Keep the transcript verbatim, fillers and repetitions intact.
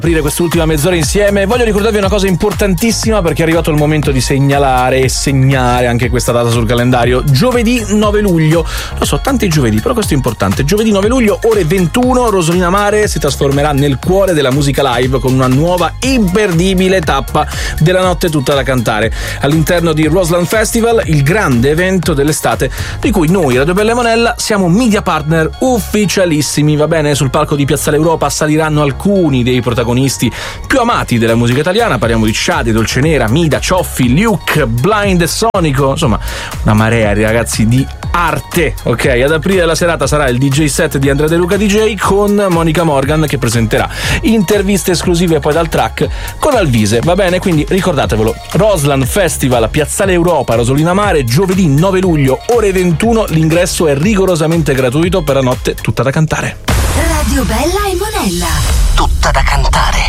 aprire quest'ultima mezz'ora insieme. Voglio ricordarvi una cosa importantissima, perché è arrivato il momento di segnalare e segnare anche questa data sul calendario. Giovedì nove luglio, lo so, tanti giovedì, però questo è importante. Giovedì nove luglio, ore ventuno, Rosolina Mare si trasformerà nel cuore della musica live con una nuova imperdibile tappa della notte tutta da cantare all'interno di Roseland Festival, il grande evento dell'estate di cui noi Radio Bella e Monella siamo media partner ufficialissimi. Va bene, sul palco di Piazzale Europa saliranno alcuni dei protagonisti più amati della musica italiana. Parliamo di Shadi, Dolcenera, Mida, Cioffi, Luke, Blind e Sonico, insomma una marea di ragazzi di arte. Ok, ad aprire la serata sarà il D J set di Andrea De Luca D J con Monica Morgan, che presenterà interviste esclusive poi dal track con Alvise. Va bene, quindi ricordatevelo, Roseland Festival, Piazzale Europa, Rosolina Mare, giovedì nove luglio, ore ventuno. L'ingresso è rigorosamente gratuito per la notte tutta da cantare. Radio Bella e Monella, tutta da cantare.